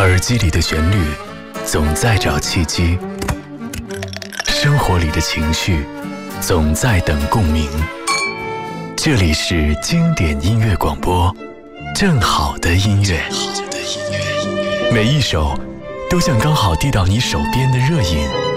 耳机里的旋律总在找契机，生活里的情绪总在等共鸣。这里是经典音乐广播，正好的音乐，每一首都像刚好递到你手边的热饮。